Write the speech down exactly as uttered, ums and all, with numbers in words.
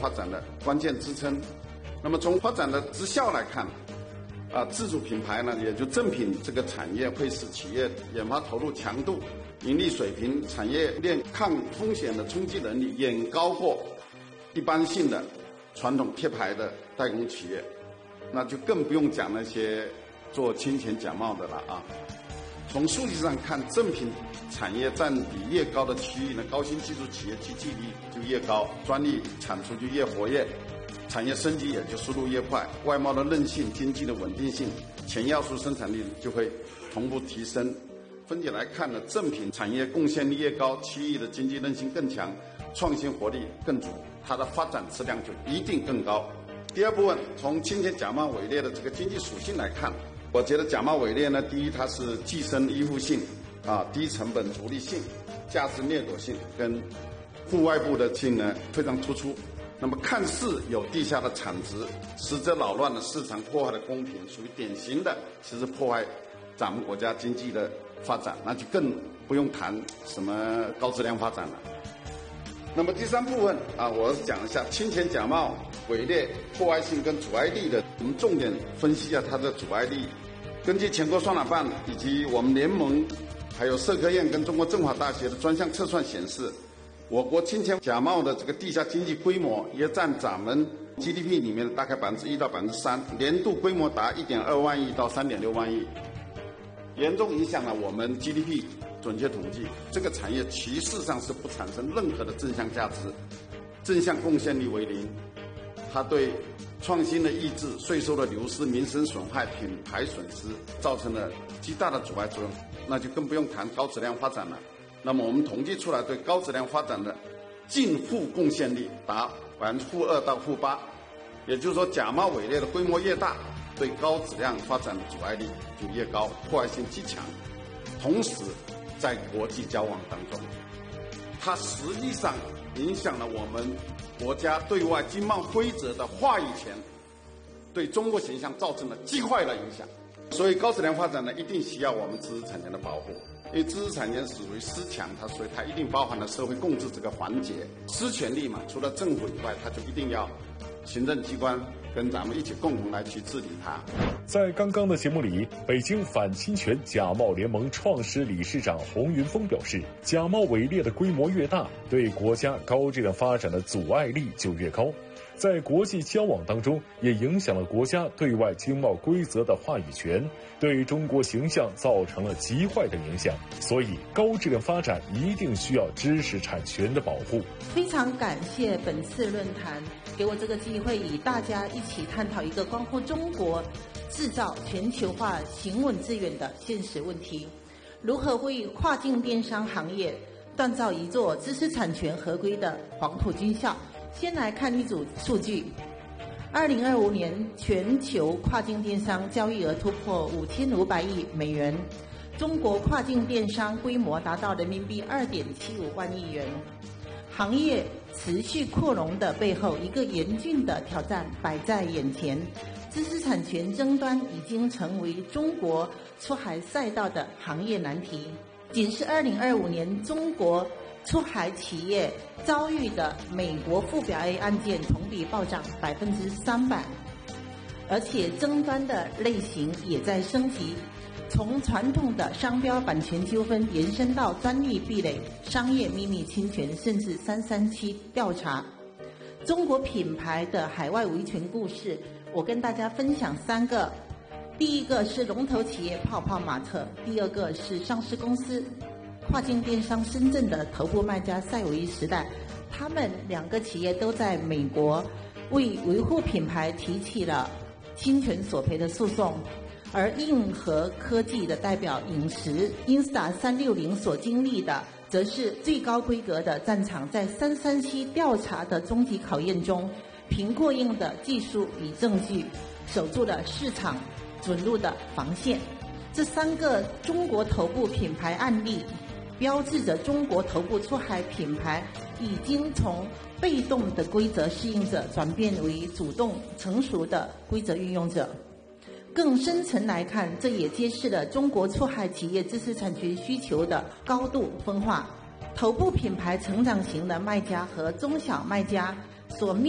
发展的关键支撑。那么从发展的绩效来看，啊，自主品牌呢，也就正品这个产业会使企业研发投入强度、盈利水平、产业链抗风险的冲击能力远高过一般性的传统贴牌的代工企业，那就更不用讲那些做侵权假冒的了啊。从数据上看，正品产业占比越高的区域呢，高新技术企业集聚力就越高，专利产出就越活跃，产业升级也就速度越快，外贸的韧性、经济的稳定性、前要素生产力就会同步提升。分解来看呢，正品产业贡献力越高，区域的经济韧性更强，创新活力更足，它的发展质量就一定更高。第二部分，从侵权假冒伪劣的这个经济属性来看，我觉得假冒伪劣呢，第一，它是寄生依附性，啊，低成本逐利性、价值掠夺性跟负外部的性呢非常突出。那么看似有地下的产值，实则扰乱了市场，破坏了公平，属于典型的其实破坏咱们国家经济的发展，那就更不用谈什么高质量发展了。那么第三部分啊，我讲一下侵权假冒伪劣破坏性跟阻碍力的，我们重点分析一下它的阻碍力。根据全国双揽办以及我们联盟还有社科院跟中国政法大学的专项测算显示，我国侵权假冒的这个地下经济规模也占咱们 G D P 里面的大概百分之一到百分之三，年度规模达一点二万亿到三点六万亿，严重影响了我们 G D P。准确统计，这个产业其实上是不产生任何的正向价值，正向贡献力为零，它对创新的抑制、税收的流失、民生损害、品牌损失造成了极大的阻碍作用，那就更不用谈高质量发展了。那么我们统计出来，对高质量发展的净负贡献力达百分之负二到负八，也就是说，假冒伪劣的规模越大，对高质量发展的阻碍力就越高，破坏性极强。同时，在国际交往当中，它实际上影响了我们国家对外经贸规则的话语权，对中国形象造成了极坏的影响。所以高质量发展呢，一定需要我们知识产权的保护，因为知识产权属于私强，它所以它一定包含了社会共治这个环节。私权利嘛，除了政府以外，它就一定要行政机关跟咱们一起共同来去治理它。 在刚刚的节目里，北京反侵权假冒联盟创始理事长洪云峰表示，假冒伪劣的规模越大，对国家高质量发展的阻碍力就越高，在国际交往当中也影响了国家对外经贸规则的话语权，对中国形象造成了极坏的影响。所以高质量发展一定需要知识产权的保护。 非常感谢本次论坛给我这个机会，与大家一起探讨一个关乎中国制造全球化行稳致远的现实问题，如何为跨境电商行业锻造一座知识产权合规的黄埔军校。先来看一组数据，二零二五年全球跨境电商交易额突破五千五百亿美元，中国跨境电商规模达到人民币二点七五万亿元。行业持续扩容的背后，一个严峻的挑战摆在眼前，知识产权争端已经成为中国出海赛道的行业难题。仅是二零二五年，中国出海企业遭遇的美国附表 A 案件同比暴涨百分之三百，而且争端的类型也在升级，从传统的商标版权纠纷延伸到专利壁垒、商业秘密侵权，甚至三三七调查。中国品牌的海外维权故事，我跟大家分享三个。第一个是龙头企业泡泡玛特，第二个是上市公司跨境电商深圳的头部卖家赛维时代，他们两个企业都在美国为维护品牌提起了侵权索赔的诉讼。而硬核科技的代表饮食 Insta 三六零所经历的，则是最高规格的战场，在三三七调查的终极考验中，凭过硬的技术与证据，守住了市场准入的防线。这三个中国头部品牌案例，标志着中国头部出海品牌已经从被动的规则适应者转变为主动成熟的规则运用者。更深层来看，这也揭示了中国出海企业知识产权需求的高度分化。头部品牌成长型的卖家和中小卖家所面